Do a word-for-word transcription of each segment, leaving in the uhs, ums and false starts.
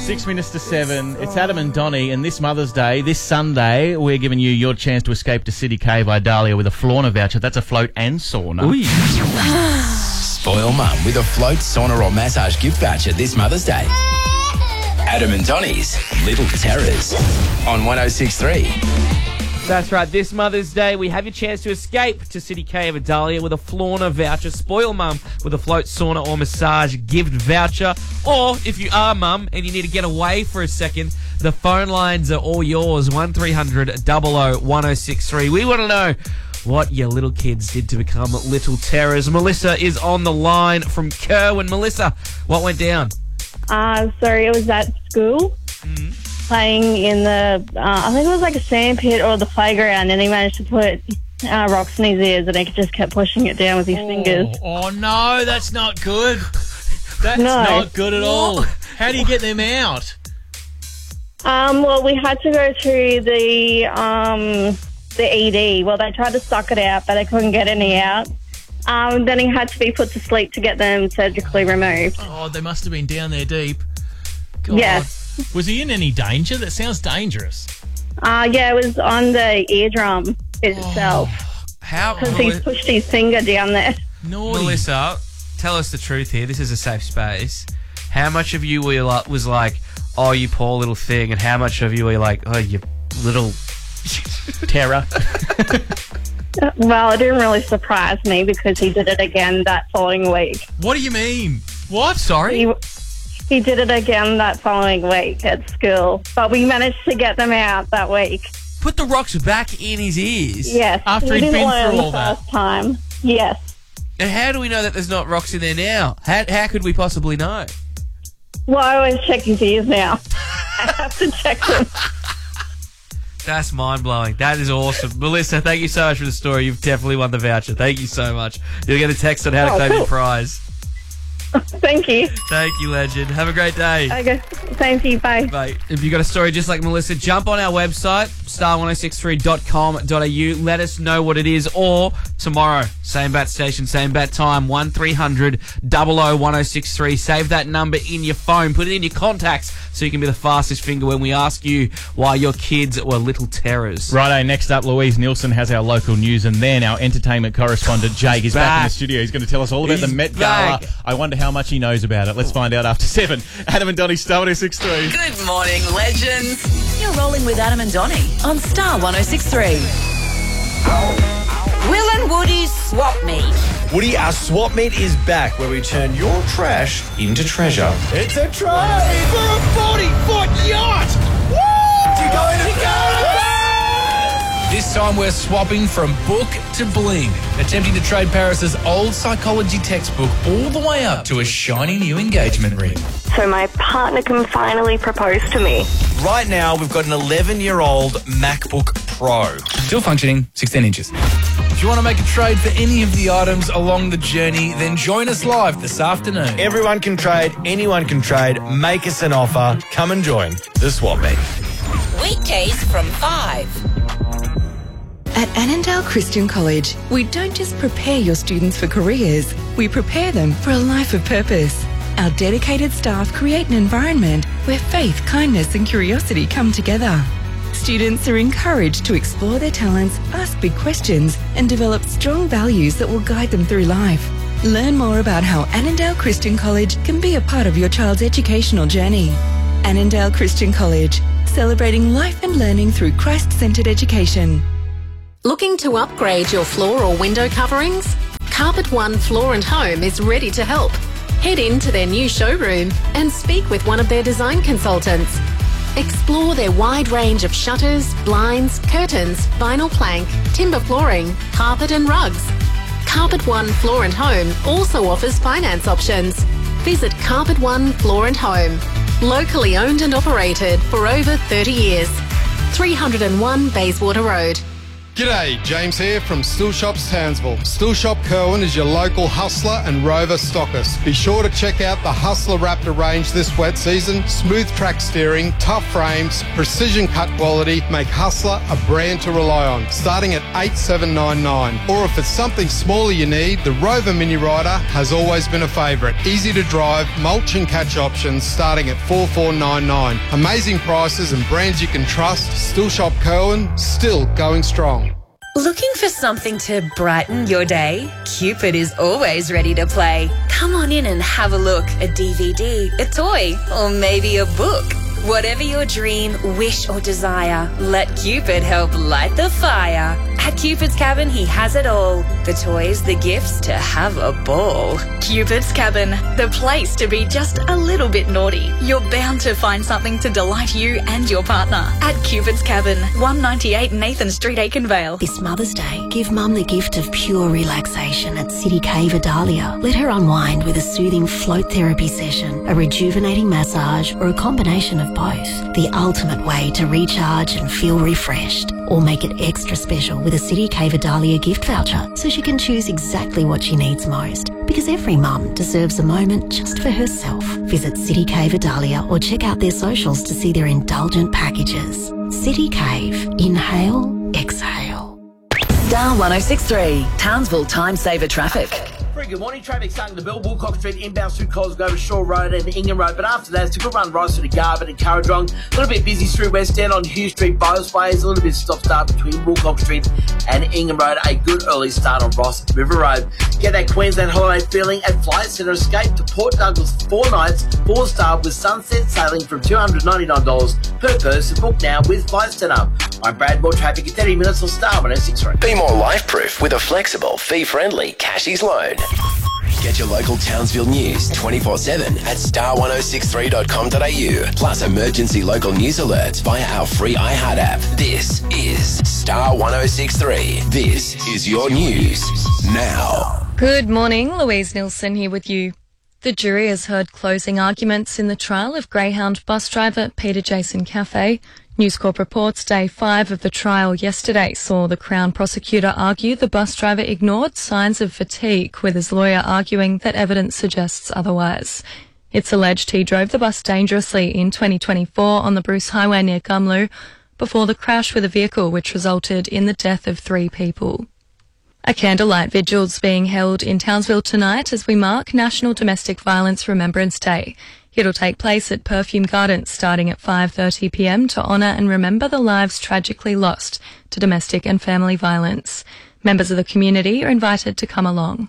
Six minutes to seven. It's Adam and Donnie, and this Mother's Day, this Sunday, we're giving you your chance to escape to City Cave Idalia with a Florna voucher. That's a float and sauna. Ooh. Spoil mum with a float, sauna or massage gift voucher this Mother's Day. Adam and Donnie's Little Terrors on one oh six point three. That's right. This Mother's Day, we have your chance to escape to City Cave Idalia with a Florna voucher. Spoil mum with a float, sauna or massage gift voucher. Or if you are mum and you need to get away for a second, the phone lines are all yours. one three hundred, double oh, one oh six three. We want to know what your little kids did to become little terrors. Melissa is on the line from Kerwin. Melissa, what went down? Uh, so it was at school, mm-hmm. playing in the, uh, I think it was like a sand pit or the playground, and he managed to put uh, rocks in his ears, and he just kept pushing it down with his oh, fingers. Oh, no, that's not good. That's no. not good at all. How do you get them out? Um, well, we had to go to the um, the E D. Well, they tried to suck it out, but they couldn't get any out. Um, then he had to be put to sleep to get them surgically removed. Oh, they must have been down there deep. God. Yes. Was he in any danger? That sounds dangerous. Uh, yeah, it was on the eardrum itself. Oh, how? Because he pushed his finger down there. Naughty. Melissa, tell us the truth here. This is a safe space. How much of you were like, was like, oh, you poor little thing, and how much of you were like, oh, you little terror? Well, it didn't really surprise me because he did it again that following week. What do you mean? What? Sorry? He, he did it again that following week at school, but we managed to get them out that week. Put the rocks back in his ears? Yes. After we he'd didn't been learn through the all that? first time. Yes. And how do we know that there's not rocks in there now? How, how could we possibly know? Well, I always check his ears now. I have to check them. That's mind-blowing. That is awesome. Melissa, thank you so much for the story. You've definitely won the voucher. Thank you so much. You'll get a text on how to Oh, claim cool. your prize. Thank you. Thank you, legend. Have a great day. Okay. Same to you. Bye. Bye. If you've got a story just like Melissa, jump on our website, star one oh six three dot com dot a u. Let us know what it is. Or tomorrow, same bat station, same bat time, one three hundred, double oh, one oh six three. Save that number in your phone. Put it in your contacts so you can be the fastest finger when we ask you why your kids were little terrors. Righto, next up, Louise Nielsen has our local news, and then our entertainment correspondent, Jake, is back. back in the studio. He's going to tell us all about He's the Met back. Gala. I wonder how much he knows about it. Let's find out after seven. Adam and Donnie, Star one oh six three. Good morning, legends. You're rolling with Adam and Donnie on Star one oh six three. Will and Woody's Swap Meet. Woody, our swap meet is back, where we turn your trash into treasure. It's a trade for a forty-foot yacht! Woo! You going to go? This time we're swapping from book to bling, attempting to trade Paris's old psychology textbook all the way up to a shiny new engagement ring. So my partner can finally propose to me. Right now, we've got an eleven-year-old MacBook Pro. Still functioning, sixteen inches. If you want to make a trade for any of the items along the journey, then join us live this afternoon. Everyone can trade, anyone can trade. Make us an offer. Come and join the swap meet. Weekdays from five. At Annandale Christian College, we don't just prepare your students for careers, we prepare them for a life of purpose. Our dedicated staff create an environment where faith, kindness and curiosity come together. Students are encouraged to explore their talents, ask big questions and develop strong values that will guide them through life. Learn more about how Annandale Christian College can be a part of your child's educational journey. Annandale Christian College, celebrating life and learning through Christ-centered education. Looking to upgrade your floor or window coverings? Carpet One Floor and Home is ready to help. Head into their new showroom and speak with one of their design consultants. Explore their wide range of shutters, blinds, curtains, vinyl plank, timber flooring, carpet and rugs. Carpet One Floor and Home also offers finance options. Visit Carpet One Floor and Home. Locally owned and operated for over thirty years. three oh one Bayswater Road. G'day, James here from Still Shops Townsville. Still Shop Kerwin is your local Hustler and Rover stockist. Be sure to check out the Hustler Raptor range this wet season. Smooth track steering, tough frames, precision cut quality make Hustler a brand to rely on, starting at eight seven nine nine. Or if it's something smaller you need, the Rover Mini Rider has always been a favourite. Easy to drive, mulch and catch options starting at four four nine nine. Amazing prices and brands you can trust. Still Shop Kerwin, still going strong. Looking for something to brighten your day? Cupid is always ready to play. Come on in and have a look. A D V D, a toy, or maybe a book. Whatever your dream, wish or desire, let Cupid help light the fire. At Cupid's Cabin, he has it all. The toys, the gifts, to have a ball. Cupid's Cabin, the place to be just a little bit naughty. You're bound to find something to delight you and your partner. At Cupid's Cabin, one ninety-eight Nathan Street, Aikenvale. This Mother's Day, give Mum the gift of pure relaxation at City Cave Adalia. Let her unwind with a soothing float therapy session, a rejuvenating massage, or a combination of both. The ultimate way to recharge and feel refreshed. Or make it extra special with a City Cave Adalia gift voucher so she can choose exactly what she needs most. Because every mum deserves a moment just for herself. Visit City Cave Adalia or check out their socials to see their indulgent packages. City Cave. Inhale, exhale. Star one oh six three, Townsville Time Saver Traffic. Very good morning. Traffic starting to build. Woolcock Street inbound through Cosgrove, Shore Road and Ingham Road. But after that, it's a good run right through to Garbutt and Currajong. A little bit busy through West End on Hugh Street, Bowesways. A little bit stop-start between Woolcock Street and Ingham Road. A good early start on Ross River Road. Get that Queensland holiday feeling at Flight Centre. Escape to Port Douglas four nights, four-star with sunset sailing from two hundred ninety-nine dollars per person. Book now with Flight Centre. I'm Brad. More traffic in thirty minutes on Star one oh six three. Be more life-proof with a flexible, fee-friendly Cashies loan. Get your local Townsville news twenty-four seven at star one oh six three dot com dot a u. Plus emergency local news alerts via our free iHeart app. This is Star one oh six three. This is your news now. Good morning, Louise Nilsson here with you. The jury has heard closing arguments in the trial of Greyhound bus driver Peter Jason Caffey. News Corp reports day five of the trial yesterday saw the Crown prosecutor argue the bus driver ignored signs of fatigue, with his lawyer arguing that evidence suggests otherwise. It's alleged he drove the bus dangerously in twenty twenty-four on the Bruce Highway near Gumlu before the crash with a vehicle which resulted in the death of three people. A candlelight vigil's being held in Townsville tonight as we mark National Domestic Violence Remembrance Day. It'll take place at Perfume Gardens starting at five thirty p m to honour and remember the lives tragically lost to domestic and family violence. Members of the community are invited to come along.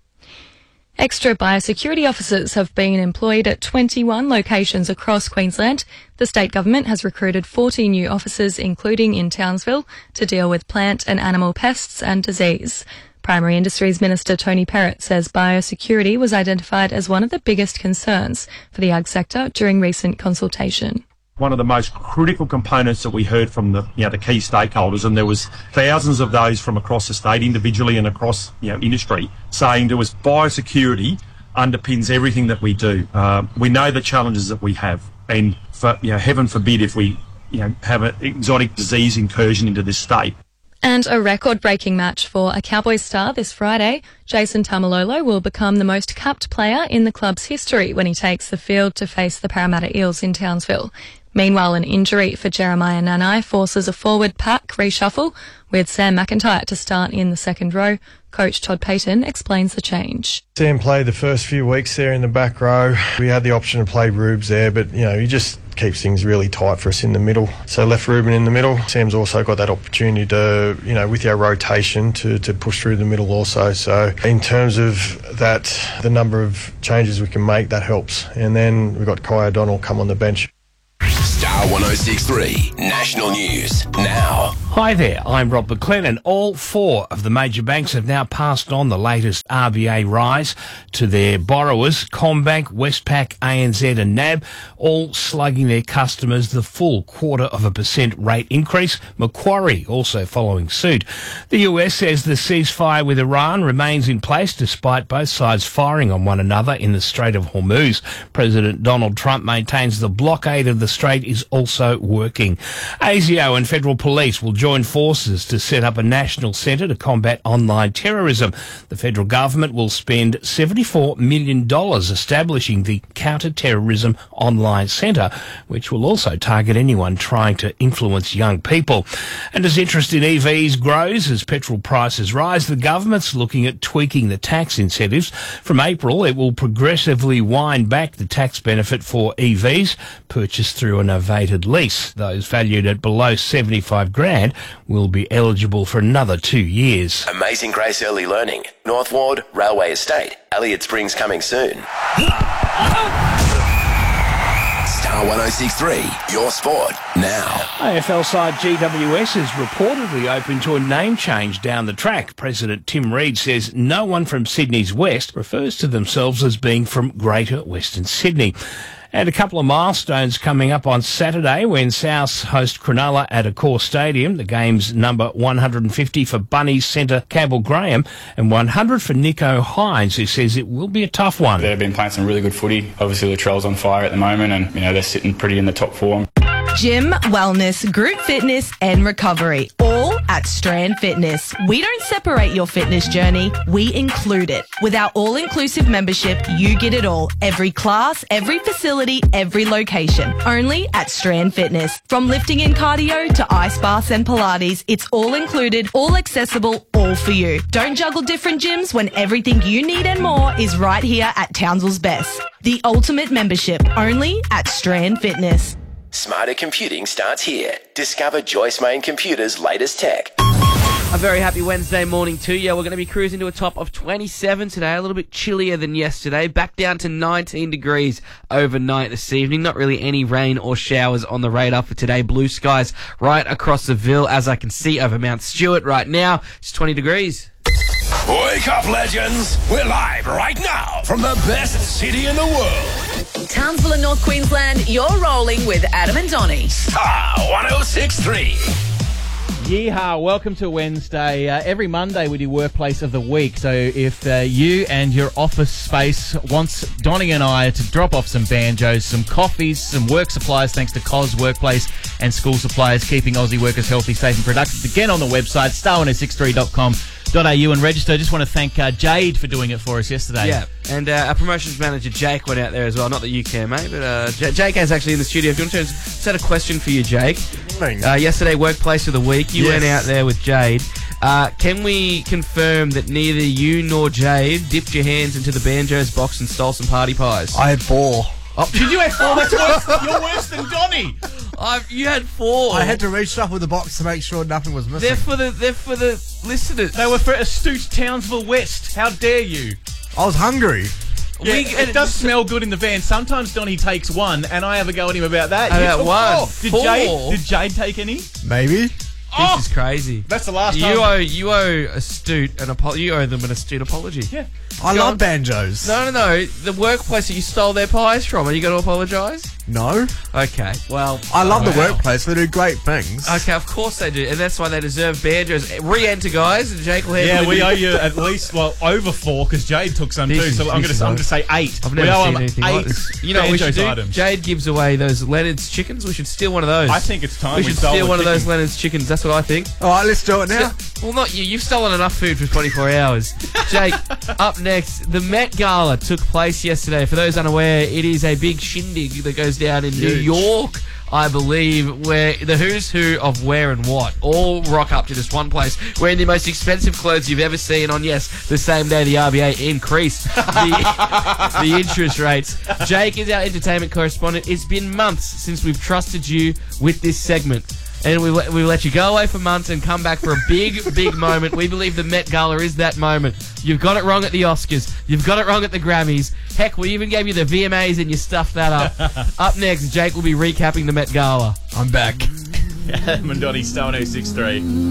Extra biosecurity officers have been employed at twenty-one locations across Queensland. The state government has recruited forty new officers, including in Townsville, to deal with plant and animal pests and disease. Primary Industries Minister Tony Perrott says biosecurity was identified as one of the biggest concerns for the ag sector during recent consultation. One of the most critical components that we heard from the, you know, the key stakeholders, and there was thousands of those from across the state, individually and across, you know, industry, saying there was biosecurity underpins everything that we do. Uh, we know the challenges that we have, and for, you know, heaven forbid if we, you know, have an exotic disease incursion into this state. And a record-breaking match for a Cowboys star this Friday. Jason Tamalolo will become the most capped player in the club's history when he takes the field to face the Parramatta Eels in Townsville. Meanwhile, an injury for Jeremiah Nanai forces a forward pack reshuffle, with Sam McIntyre to start in the second row. Coach Todd Payton explains the change. Sam played the first few weeks there in the back row. We had the option to play Rubes there, but, you know, he just keeps things really tight for us in the middle. So left Ruben in the middle. Sam's also got that opportunity to, you know, with our rotation to, to push through the middle also. So in terms of that, the number of changes we can make, that helps. And then we've got Kai O'Donnell come on the bench. Star one oh six three National News now. Hi there, I'm Rob McLennan. All four of the major banks have now passed on the latest R B A rise to their borrowers. CommBank, Westpac, A N Z and N A B, all slugging their customers the full quarter of a percent rate increase. Macquarie also following suit. The U S says the ceasefire with Iran remains in place despite both sides firing on one another in the Strait of Hormuz. President Donald Trump maintains the blockade of the strait is also working. ASIO and federal police will join forces to set up a national centre to combat online terrorism. The federal government will spend seventy-four million dollars establishing the Counter-Terrorism Online Centre, which will also target anyone trying to influence young people. And as interest in E Vs grows, as petrol prices rise, the government's looking at tweaking the tax incentives. From April, it will progressively wind back the tax benefit for E Vs purchased through a novated lease. Those valued at below seventy-five grand will be eligible for another two years. Amazing Grace Early Learning, North Ward, Railway Estate, Elliott Springs coming soon. Star one oh six point three, your sport now. A F L side G W S is reportedly open to a name change down the track. President Tim Reid says no one from Sydney's West refers to themselves as being from Greater Western Sydney. And a couple of milestones coming up on Saturday when Souths host Cronulla at Accor Stadium. The game's number one hundred fifty for Bunnies centre Campbell Graham and one hundred for Nico Hines, who says it will be a tough one. They've been playing some really good footy. Obviously, Latrell's on fire at the moment and, you know, they're sitting pretty in the top form. Gym, wellness, group fitness and recovery, all at Strand Fitness. We don't separate your fitness journey, we include it. With our all-inclusive membership, you get it all. Every class, every facility, every location. Only at Strand Fitness. From lifting and cardio to ice baths and Pilates, it's all included, all accessible, all for you. Don't juggle different gyms when everything you need and more is right here at Townsville's Best. The ultimate membership, only at Strand Fitness. Smarter computing starts here. Discover Joyce Main Computers' latest tech. A very happy Wednesday morning to you. We're going to be cruising to a top of twenty-seven today, a little bit chillier than yesterday, back down to nineteen degrees overnight this evening. Not really any rain or showers on the radar for today. Blue skies right across the Ville, as I can see over Mount Stewart right now. It's twenty degrees. Wake up, legends! We're live right now from the best city in the world. Townsville and North Queensland, you're rolling with Adam and Donny. Star one oh six point three. Yeehaw, welcome to Wednesday. Uh, every Monday we do Workplace of the Week, so if uh, you and your office space wants Donnie and I to drop off some banjos, some coffees, some work supplies, thanks to Cos Workplace and School Supplies, keeping Aussie workers healthy, safe and productive. Again on the website, star one oh six three dot com dot a u and register. I just want to thank uh, Jade for doing it for us yesterday. Yeah, and uh, our promotions manager Jake went out there as well. Not that you care, mate, but uh, J- Jake is actually in the studio. If you want to set a question for you, Jake. Uh, yesterday, Workplace of the Week, you Yes. went out there with Jade. Uh, can we confirm that neither you nor Jade dipped your hands into the banjos box and stole some party pies? I had four. Oh, did you have four? That's worse. You're worse than Donnie. I've, you had four. I had to reshuffle the box to make sure nothing was missing. They're for the they're for the listeners. They were for astute Townsville West. How dare you? I was hungry. Yeah, We- it does smell good in the van. Sometimes Donnie takes one, and I have a go at him about that. About You took one. four. Did Four? Jade? Did Jade take any? Maybe. This is crazy. That's the last you time. owe you owe astute an apo- you owe them an astute apology. Yeah. I Go love on. banjos. No, no, no. The workplace that you stole their pies from. Are you going to apologise? No. Okay. Well, I love the wow. workplace. They do great things. Okay, of course they do, and that's why they deserve banjos. Re-enter, guys, and Jake will handle Yeah, it. we owe you at least, well, over four, because Jade took some This too, is- so I'm going this to is I'm going to say eight. I've we never owe seen him anything eight like this. You know what we should banjos do? items. Jade gives away those Leonard's chickens. We should steal one of those. I think it's time we we should stole steal a one of those chicken. Leonard's chickens. That's what I think. All right, let's do it now. Well, not you. You've stolen enough food for twenty-four hours. Jake, up next, the Met Gala took place yesterday. For those unaware, it is a big shindig that goes down in New Huge. York, I believe, where the who's who of where and what all rock up to this one place, wearing the most expensive clothes you've ever seen on, yes, the same day the R B A increased the, the interest rates. Jake is our entertainment correspondent. It's been months since we've trusted you with this segment. And we let, we let you go away for months and come back for a big, big moment. We believe the Met Gala is that moment. You've got it wrong at the Oscars. You've got it wrong at the Grammys. Heck, we even gave you the V M As and you stuffed that up. Up next, Jake will be recapping the Met Gala. I'm back. Mandoni, Star one oh six point three.